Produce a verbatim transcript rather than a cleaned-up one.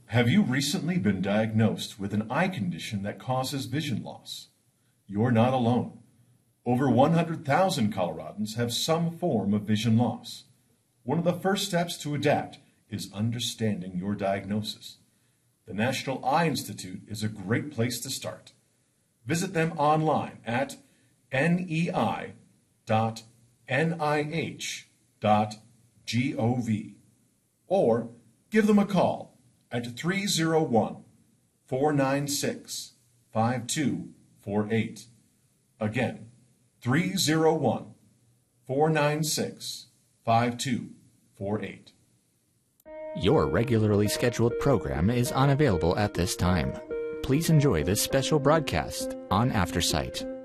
Have you recently been diagnosed with an eye condition that causes vision loss? You're not alone. Over one hundred thousand Coloradans have some form of vision loss. One of the first steps to adapt is understanding your diagnosis. The National Eye Institute is a great place to start. Visit them online at N E I dot N I H dot gov or give them a call at three oh one, four nine six, five two four eight. Again, three oh one, four nine six, five two four eight. Your regularly scheduled program is unavailable at this time. Please enjoy this special broadcast on AfterSight.